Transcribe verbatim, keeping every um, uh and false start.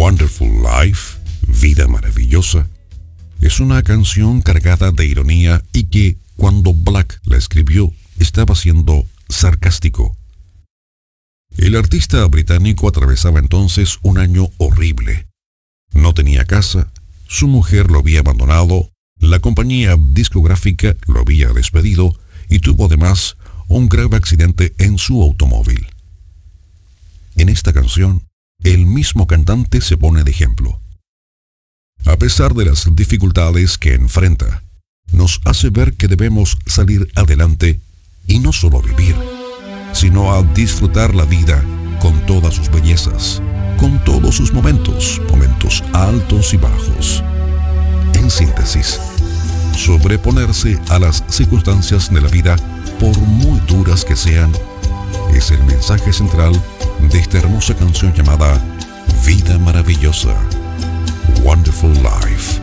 Wonderful Life, Vida Maravillosa, es una canción cargada de ironía y que, cuando Black la escribió, estaba siendo sarcástico. El artista británico atravesaba entonces un año horrible. No tenía casa, su mujer lo había abandonado, la compañía discográfica lo había despedido y tuvo además un grave accidente en su automóvil. En esta canción, el mismo cantante se pone de ejemplo. A pesar de las dificultades que enfrenta, nos hace ver que debemos salir adelante y no solo vivir, sino a disfrutar la vida con todas sus bellezas, con todos sus momentos, momentos altos y bajos. En síntesis, sobreponerse a las circunstancias de la vida, por muy duras que sean, es el mensaje central de esta hermosa canción llamada Vida Maravillosa, Wonderful Life.